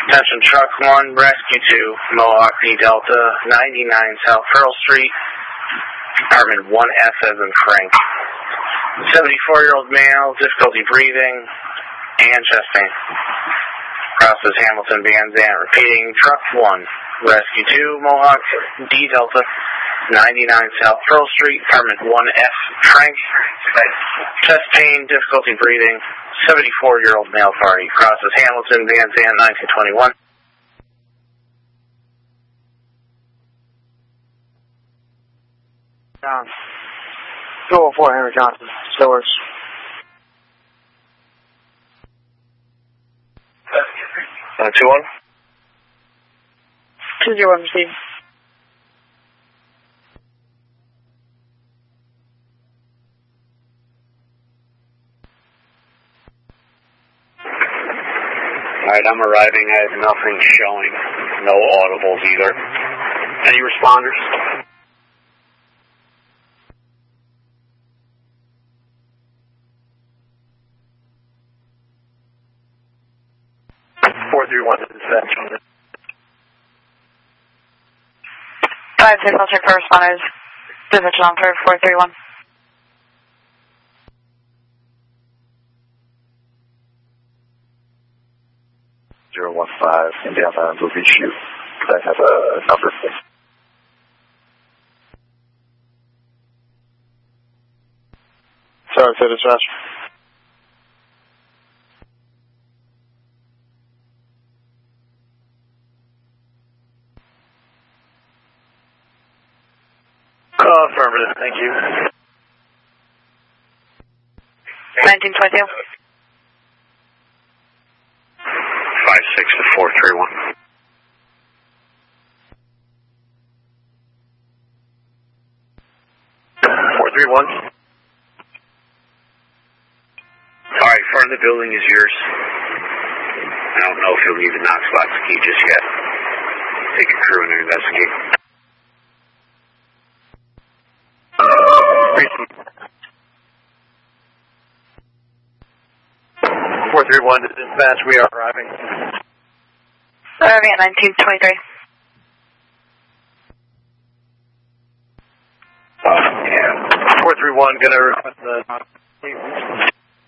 Attention Truck 1, Rescue 2, Mohawk D Delta, 99 South Pearl Street, apartment 1F as in Frank. 74-year-old male, difficulty breathing, and chest pain. Crosses Hamilton Van Zandt. Repeating, Truck 1, Rescue 2, Mohawk D Delta, 99 South Pearl Street, apartment 1F, Frank. Chest pain, difficulty breathing, 74-year-old male party. Crosses Hamilton Van Zandt, 1921. Down. 204 Henry Johnson, Stores. Uh, 2-1. 2-0 received. Alright, I'm arriving. I have nothing showing. No audibles either. Any responders? Dispatch on it. 5-6, I'll check for responders. Dispatch on for 431. Downtown will be shoot. I have a number. Sorry, say dispatch. Affirmative, thank you. 1922. 5-6 to 431. Alright, front of the building is yours. I don't know if you'll need the Knox box key just yet. Take a crew and investigate. 431 to dispatch, we are arriving. Arriving at 1923. Yeah. 431, gonna request the